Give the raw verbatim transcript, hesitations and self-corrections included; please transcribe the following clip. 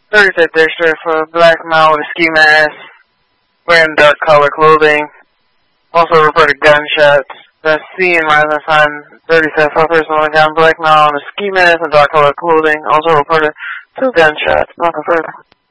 thirty-fifth District for a black male with a ski mask, wearing dark color clothing. Also reported gunshots. The scene rising sign thirty-fifth for a person on the ground, black male with a ski mask and dark color clothing. Also reported two gunshots. Nothing further.